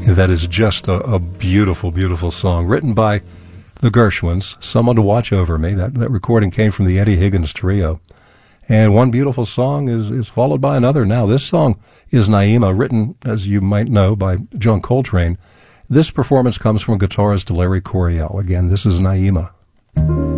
That is just a beautiful, beautiful song, written by the Gershwins, Someone to Watch Over Me. That recording came from the Eddie Higgins Trio. And one beautiful song is followed by another. Now, this song is Naima, written, as you might know, by John Coltrane. This performance comes from guitarist Larry Coryell. Again, this is Naima.